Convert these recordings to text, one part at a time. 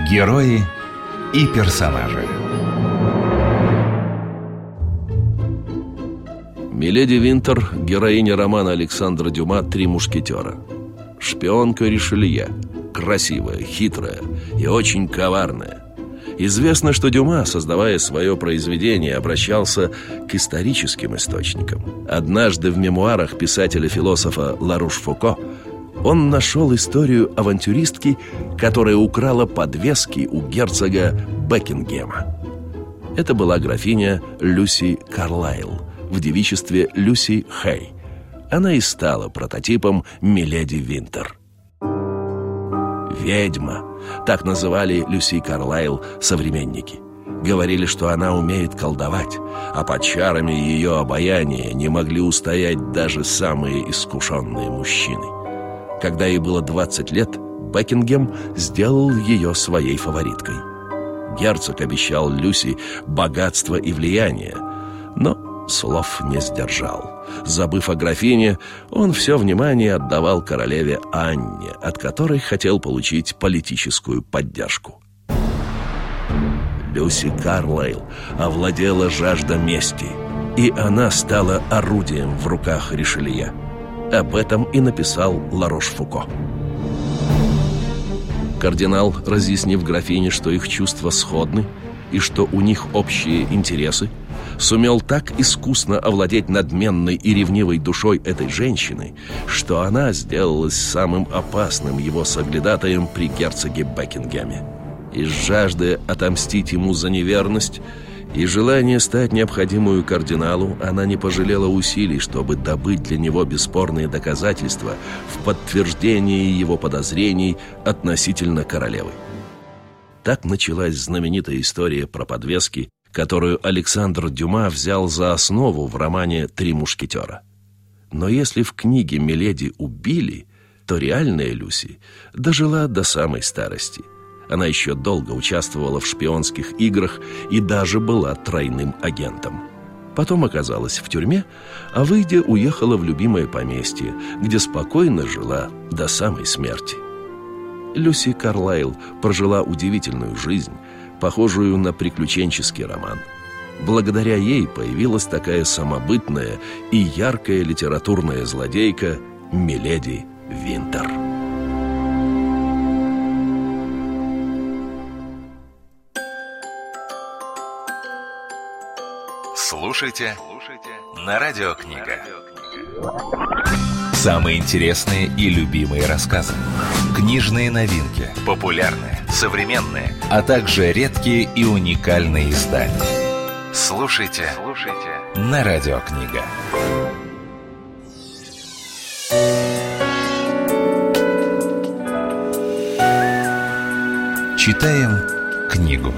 Герои и персонажи. Миледи Винтер – героиня романа Александра Дюма «Три мушкетера». Шпионка Ришелье, красивая, хитрая и очень коварная. Известно, что Дюма, создавая свое произведение, обращался к историческим источникам. Однажды в мемуарах писателя-философа Ларуш-Фуко он нашел историю авантюристки, которая украла подвески у герцога Бекингема. Это была графиня Люси Карлайл, в девичестве Люси Хей. Она и стала прототипом миледи Винтер. «Ведьма» — так называли Люси Карлайл современники. Говорили, что она умеет колдовать, а под чарами ее обаяния не могли устоять даже самые искушенные мужчины. Когда ей было 20 лет, Бекингем сделал ее своей фавориткой. Герцог обещал Люси богатство и влияние, но слов не сдержал. Забыв о графине, он все внимание отдавал королеве Анне, от которой хотел получить политическую поддержку. Люси Карлайл овладела жажда мести, и она стала орудием в руках Ришелье. Об этом и написал Ларош-Фуко. Кардинал, разъяснив графине, что их чувства сходны и что у них общие интересы, сумел так искусно овладеть надменной и ревнивой душой этой женщины, что она сделалась самым опасным его соглядатаем при герцоге Бекингеме. Из жажды отомстить ему за неверность и желание стать необходимую кардиналу, она не пожалела усилий, чтобы добыть для него бесспорные доказательства в подтверждении его подозрений относительно королевы. Так началась знаменитая история про подвески, которую Александр Дюма взял за основу в романе «Три мушкетера». Но если в книге миледи убили, то реальная Люси дожила до самой старости. Она еще долго участвовала в шпионских играх и даже была тройным агентом. Потом оказалась в тюрьме, а выйдя, уехала в любимое поместье, где спокойно жила до самой смерти. Люси Карлайл прожила удивительную жизнь, похожую на приключенческий роман. Благодаря ей появилась такая самобытная и яркая литературная злодейка миледи Винтер. Слушайте на Радиокнига. Самые интересные и любимые рассказы, книжные новинки, популярные, современные, а также редкие и уникальные издания. Слушайте на Радиокнига. Читаем книгу.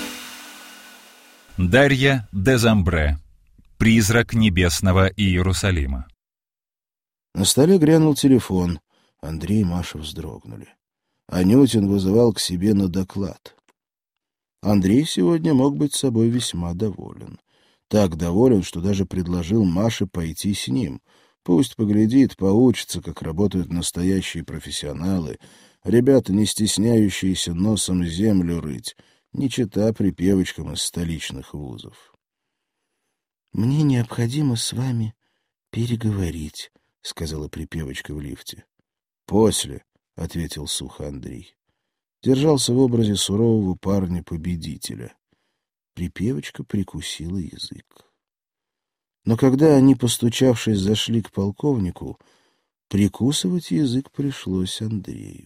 Дарья Дезамбре. «Призрак небесного Иерусалима». На столе грянул телефон. Андрей и Маша вздрогнули. Анютин вызывал к себе на доклад. Андрей сегодня мог быть собой весьма доволен. Так доволен, что даже предложил Маше пойти с ним. Пусть поглядит, поучится, как работают настоящие профессионалы, ребята, не стесняющиеся носом землю рыть, не чета припевочкам из столичных вузов. «Мне необходимо с вами переговорить», — сказала припевочка в лифте. «После», — ответил сухо Андрей. Держался в образе сурового парня-победителя. Припевочка прикусила язык. Но когда они, постучавшись, зашли к полковнику, прикусывать язык пришлось Андрею.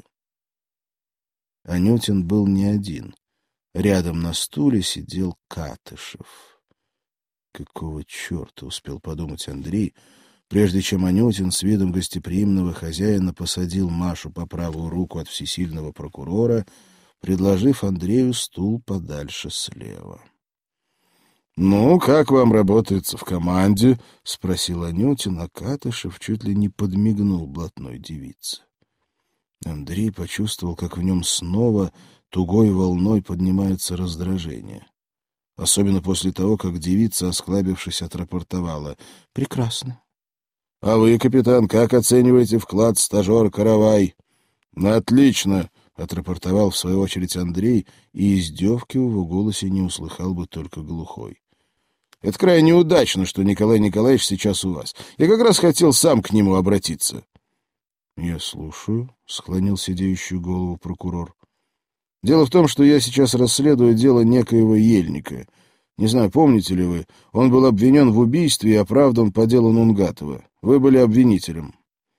Анютин был не один. Рядом на стуле сидел Катышев. «Какого черта?» — успел подумать Андрей, прежде чем Анютин с видом гостеприимного хозяина посадил Машу по правую руку от всесильного прокурора, предложив Андрею стул подальше слева. «Ну, как вам работается в команде?» — спросил Анютин, а Катышев чуть ли не подмигнул блатной девице. Андрей почувствовал, как в нем снова тугой волной поднимается раздражение. Особенно после того, как девица, осклабившись, отрапортовала. «Прекрасно». «А вы, капитан, как оцениваете вклад стажера Каравай?» «Отлично», — отрапортовал в свою очередь Андрей, и издевки в его голосе не услыхал бы только глухой. «Это крайне удачно, что Николай Николаевич сейчас у вас. Я как раз хотел сам к нему обратиться». «Я слушаю», — склонил сидеющую голову прокурор. «Дело в том, что я сейчас расследую дело некоего Ельника. Не знаю, помните ли вы, он был обвинен в убийстве и оправдан по делу Нунгатова. Вы были обвинителем».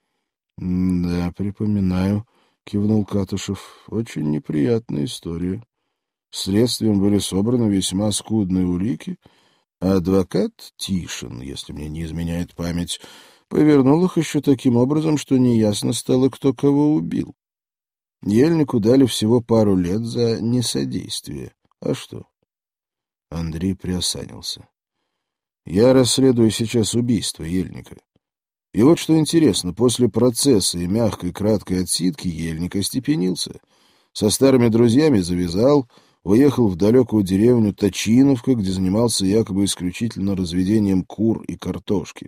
«Да, припоминаю», — кивнул Катышев. «Очень неприятная история. Следствием были собраны весьма скудные улики, а адвокат Тишин, если мне не изменяет память, повернул их еще таким образом, что неясно стало, кто кого убил. Ельнику дали всего пару лет за несодействие. А что?» Андрей приосанился. «Я расследую сейчас убийство Ельника. И вот что интересно, после процесса и мягкой краткой отсидки Ельник остепенился. Со старыми друзьями завязал, уехал в далекую деревню Точиновка, где занимался якобы исключительно разведением кур и картошки.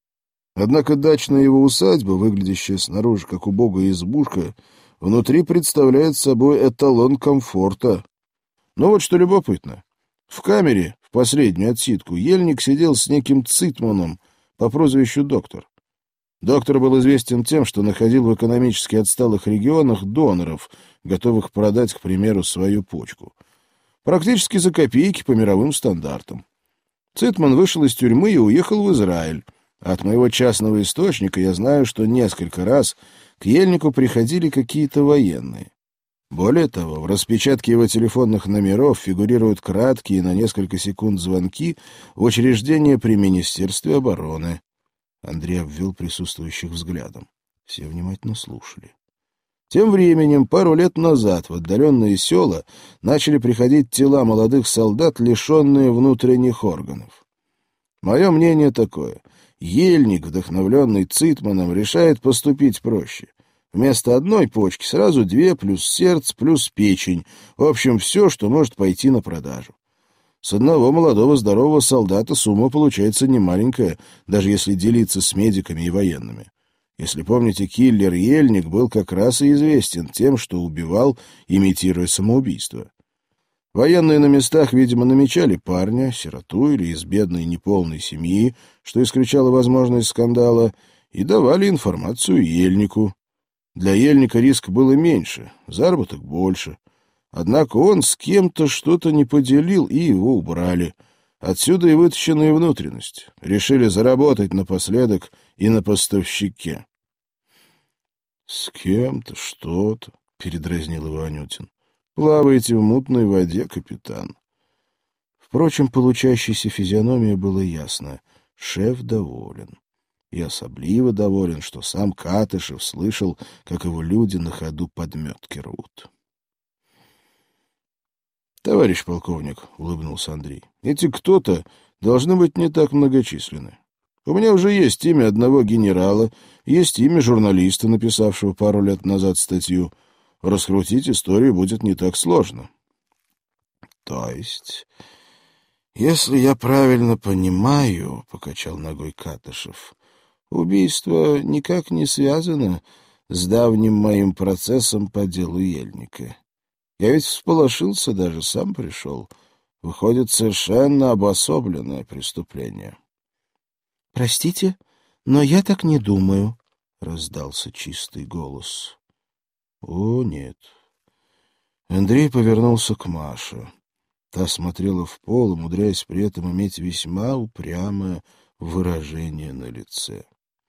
Однако дачная его усадьба, выглядящая снаружи как убогая избушка, внутри представляет собой эталон комфорта. Но вот что любопытно. В камере, в последнюю отсидку, Ельник сидел с неким Цитманом по прозвищу Доктор. Доктор был известен тем, что находил в экономически отсталых регионах доноров, готовых продать, к примеру, свою почку. Практически за копейки по мировым стандартам. Цитман вышел из тюрьмы и уехал в Израиль. От моего частного источника я знаю, что несколько раз к Ельнику приходили какие-то военные. Более того, в распечатке его телефонных номеров фигурируют краткие на несколько секунд звонки в учреждения при Министерстве обороны. Андрей обвел присутствующих взглядом. Все внимательно слушали. Тем временем, пару лет назад в отдаленные села начали приходить тела молодых солдат, лишенные внутренних органов. Мое мнение такое. Ельник, вдохновленный Цитманом, решает поступить проще. Вместо одной почки сразу две, плюс сердце, плюс печень. В общем, все, что может пойти на продажу. С одного молодого здорового солдата сумма получается немаленькая, даже если делиться с медиками и военными. Если помните, киллер Ельник был как раз и известен тем, что убивал, имитируя самоубийство. Военные на местах, видимо, намечали парня, сироту или из бедной неполной семьи, что исключало возможность скандала, и давали информацию Ельнику. Для Ельника риск было меньше, заработок больше. Однако он с кем-то что-то не поделил, и его убрали. Отсюда и вытащенная внутренность. Решили заработать напоследок и на поставщике. — С кем-то что-то, — передразнил его Анютин. — Плаваете в мутной воде, капитан. Впрочем, получающейся физиономия было ясно. Шеф доволен. И особливо доволен, что сам Катышев слышал, как его люди на ходу подметки рвут. «Товарищ полковник», — улыбнулся Андрей, — «эти кто-то должны быть не так многочисленны. У меня уже есть имя одного генерала, есть имя журналиста, написавшего пару лет назад статью. Раскрутить историю будет не так сложно». «То есть, если я правильно понимаю, — покачал ногой Катышев, — убийство никак не связано с давним моим процессом по делу Ельника. Я ведь всполошился, даже сам пришел. Выходит, совершенно обособленное преступление». «Простите, но я так не думаю», — раздался чистый голос. «О, нет». Андрей повернулся к Маше. Та смотрела в пол, умудряясь при этом иметь весьма упрямое выражение на лице.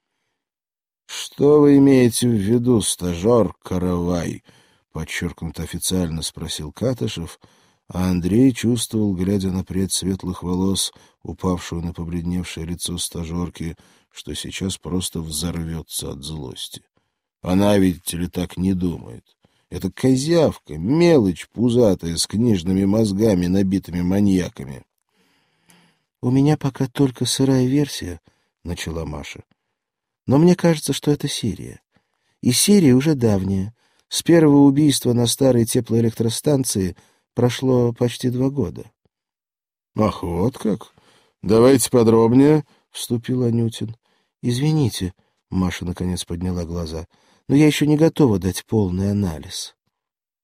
«Что вы имеете в виду, стажер Каравай?» — подчеркнуто официально спросил Катышев, а Андрей чувствовал, глядя на прядь светлых волос, упавшую на побледневшее лицо стажерки, что сейчас просто взорвется от злости. Она, видите ли, так не думает. Это козявка, мелочь пузатая, с книжными мозгами, набитыми маньяками. — У меня пока только сырая версия, — начала Маша. — Но мне кажется, что это серия. И серия уже давняя. С первого убийства на старой теплоэлектростанции прошло почти 2 года. — Ах, вот как? Давайте подробнее, — вступил Анютин. — Извините, — Маша наконец подняла глаза, — но я еще не готова дать полный анализ.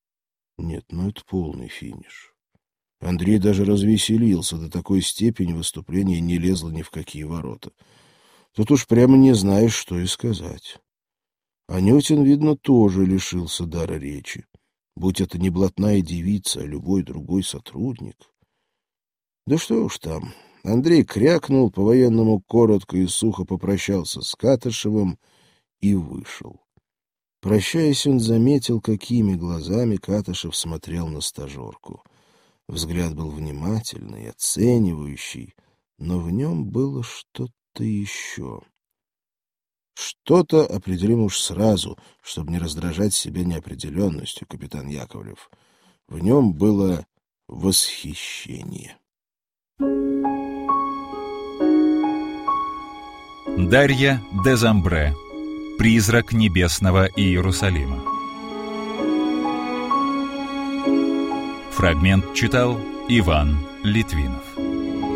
Нет, ну это полный финиш. Андрей даже развеселился, до такой степени выступление не лезло ни в какие ворота. Тут уж прямо не знаешь, что и сказать. Анютин, видно, тоже лишился дара речи. Будь это не блатная девица, а любой другой сотрудник. Да что уж там. Андрей крякнул, по-военному коротко и сухо попрощался с Катышевым и вышел. Прощаясь, он заметил, какими глазами Катышев смотрел на стажерку. Взгляд был внимательный, оценивающий, но в нем было что-то еще. Что-то определим уж сразу, чтобы не раздражать себя неопределенностью, капитан Яковлев. В нем было восхищение. Дарья Дезамбре. Призрак небесного Иерусалима. Фрагмент читал Иван Литвинов.